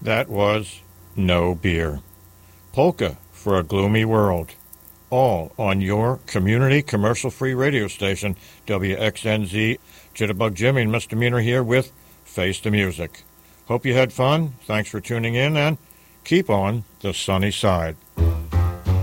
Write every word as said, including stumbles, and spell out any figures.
That was No Beer. Polka for a Gloomy World. All on your community commercial-free radio station, W X N Z. Jitterbug Jimmy and Misdemeanor here with Face the Music. Hope you had fun. Thanks for tuning in, and keep on the sunny side.